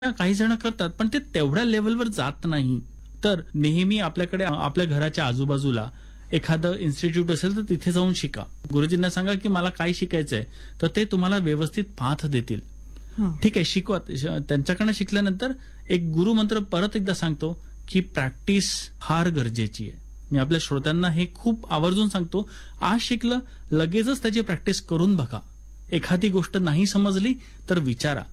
काही जण करतात, पण ते तेवढ्या लेवलवर जात नाही. तर नेहमी आपल्याकडे आपल्या घराच्या आजूबाजूला एखादं इन्स्टिट्यूट असेल तर तिथे जाऊन शिका. गुरुजींना सांगा की मला काय शिकायचंय, तर ते तुम्हाला व्यवस्थित पाथ देतील. ठीक आहे, शिकवा. त्यांच्याकडनं शिकल्यानंतर एक गुरुमंत्र परत एकदा सांगतो की प्रॅक्टिस फार गरजेची आहे. मी आपल्या श्रोत्यांना हे खूप आवर्जून सांगतो, आज शिकलं लगेचच त्याची प्रॅक्टिस करून बघा. एखादी गोष्ट नाही समजली तर विचारा,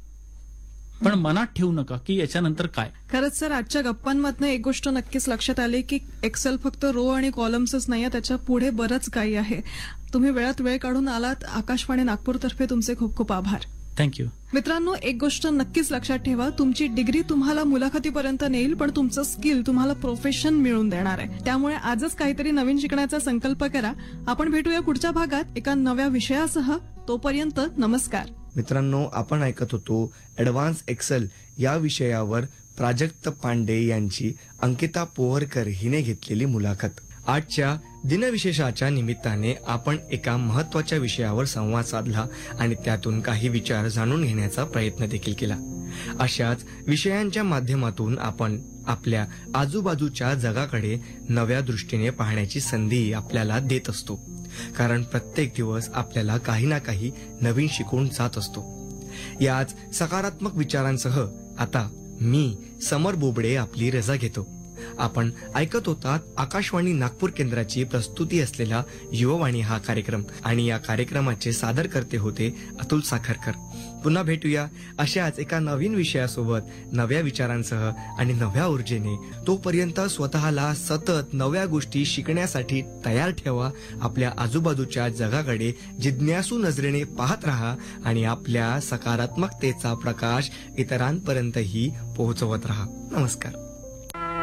पण मनात ठेवू नका की याच्यानंतर काय. खरंच सर, आजच्या गप्पांमधनं एक गोष्ट नक्कीच लक्षात आली की एक्सेल फक्त रो आणि कॉलम्सच नाहीये, त्याच्या पुढे बरंच काही आहे. तुम्ही वेळात वेळ काढून आलात. आकाशवाणी नागपूरतर्फे तुमचे खूप खूप आभार. थँक्यू. मित्रांनो, एक गोष्ट नक्कीच लक्षात ठेवा, तुमची डिग्री तुम्हाला मुलाखतीपर्यंत नेईल, पण तुमचं स्किल तुम्हाला प्रोफेशन मिळवून देणार आहे. त्यामुळे आजच काहीतरी नवीन शिकण्याचा संकल्प करा. आपण भेटूया पुढच्या भागात एका नव्या विषयासह. तोपर्यंत नमस्कार. मित्रांनो, आपण ऐकत होतो ऍडव्हान्स एक्सेल या विषयावर प्राजक्त पांडे यांची अंकिता पोहरकर हिने घेतलेली मुलाखत. आजच्या दिनविशेषाच्या निमित्ताने आपण एका महत्वाच्या विषयावर संवाद साधला आणि त्यातून काही विचार जाणून घेण्याचा प्रयत्न देखील केला. अशाच विषयांच्या माध्यमातून आपण आपल्या आजूबाजूच्या जगाकडे नव्या दृष्टीने पाहण्याची संधी आपल्याला देत असतो, कारण प्रत्येक दिवस आपल्याला काही ना काही नवीन शिकवून जात असतो. याच सकारात्मक विचारांसह आता मी समर बोबडे आपली रजा घेतो. आपण ऐकत होतात आकाशवाणी नागपूर केंद्राची प्रस्तुती असलेला युववाणी हा कार्यक्रम, आणि या कार्यक्रमाचे सादर करते होते अतुल साखरकर. पुन्हा भेटूया अशाच एका नवीन विषयासोबत, नव्या विचारांसह आणि नव्या ऊर्जेने. तोपर्यंत स्वतःला सतत नव्या गोष्टी शिकण्यासाठी तयार ठेवा. आपल्या आजूबाजूच्या जगाकडे जिज्ञासू नजरेने पाहत राहा आणि आपल्या सकारात्मकतेचा प्रकाश इतरांपर्यंतही पोहोचवत राहा. नमस्कार.